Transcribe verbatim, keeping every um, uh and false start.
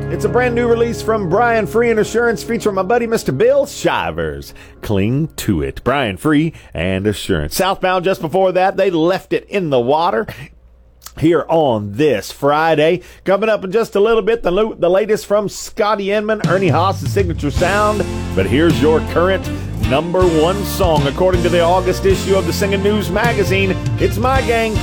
It's a brand new release from Brian Free and Assurance featuring my buddy Mister Bill Shivers. Cling to it. Brian Free and Assurance. Southbound just before that, they left it in the water. Here on this Friday. Coming up in just a little bit, the, lo- the latest from Scotty Inman, Ernie Haas's signature sound. But here's your current number one song. According to the August issue of the Singing News magazine, it's My Gang.